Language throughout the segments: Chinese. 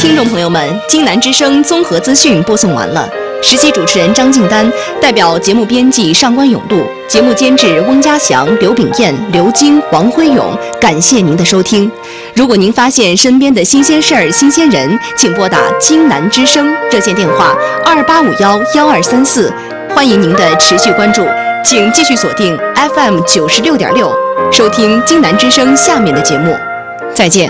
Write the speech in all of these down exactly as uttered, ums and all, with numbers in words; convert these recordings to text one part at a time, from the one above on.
听众朋友们，京南之声综合资讯播送完了。实习主持人张静丹代表节目编辑上官永度，节目监制翁家祥、刘炳燕、刘晶、王辉勇，感谢您的收听。如果您发现身边的新鲜事儿、新鲜人，请拨打京南之声热线电话二八五幺幺二三四，欢迎您的持续关注。请继续锁定 F M 九十六点六，收听京南之声下面的节目。再见。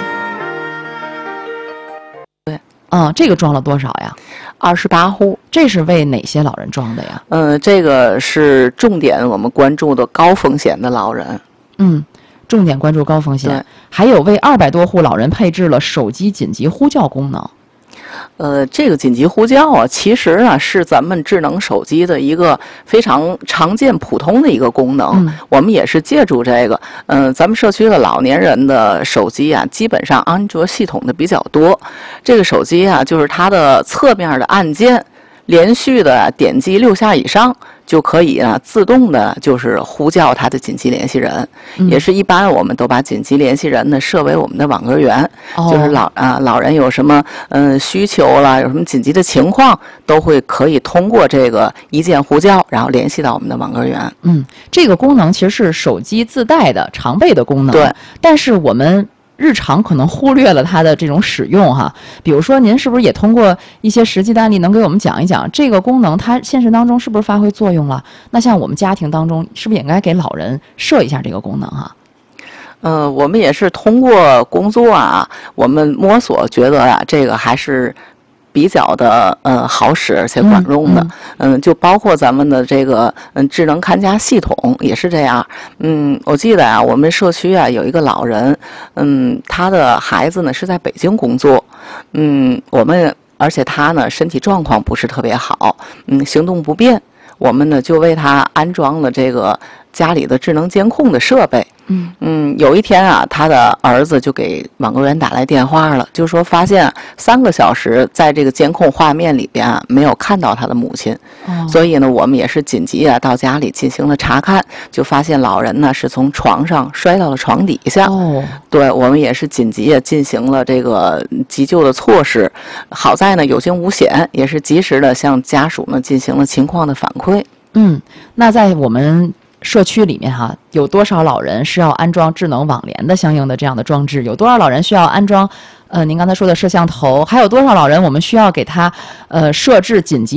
对，嗯，这个装了多少呀？ 二十八户。 这是为哪些老人装的呀？ 嗯，这个是重点我们关注的高风险的老人。 嗯，重点关注高风险。还有为二百多户老人配置了手机紧急呼叫功能。 呃，这个紧急呼叫啊，其实啊是咱们智能手机的一个非常常见、普通的一个功能。嗯、我们也是借助这个，嗯、呃，咱们社区的老年人的手机啊，基本上安卓系统的比较多。这个手机啊，就是它的侧面的按键，连续的点击六下以上，就可以啊自动的，就是呼叫他的紧急联系人。嗯、也是一般我们都把紧急联系人呢设为我们的网格员，哦、就是老啊老人有什么嗯、呃、需求啦，有什么紧急的情况，都会可以通过这个一键呼叫，然后联系到我们的网格员。 嗯，这个功能其实是手机自带的常备的功能。 对， 但是我们日常可能忽略了它的这种使用哈，比如说您是不是也通过一些实际的案例能给我们讲一讲这个功能它现实当中是不是发挥作用了？那像我们家庭当中是不是也应该给老人设一下这个功能哈？ 呃，我们也是通过工作啊，我们摸索觉得啊，这个还是比较的呃好使而且管用的。嗯, 嗯, 嗯，就包括咱们的这个嗯智能看家系统也是这样。嗯，我记得啊，我们社区啊有一个老人，嗯，他的孩子呢是在北京工作，嗯，我们而且他呢身体状况不是特别好，嗯，行动不便，我们呢就为他安装了这个家里的智能监控的设备。嗯嗯，有一天啊，他的儿子就给网格员打来电话了，就说发现三个小时在这个监控画面里边啊没有看到他的母亲，哦、所以呢，我们也是紧急啊到家里进行了查看，就发现老人呢是从床上摔到了床底下。哦，对，我们也是紧急啊进行了这个急救的措施，好在呢有惊无险，也是及时的向家属呢进行了情况的反馈。 嗯，那在我们社区里面哈，有多少老人是要安装智能网联的相应的这样的装置？有多少老人需要安装呃您刚才说的摄像头？还有多少老人我们需要给他呃设置紧急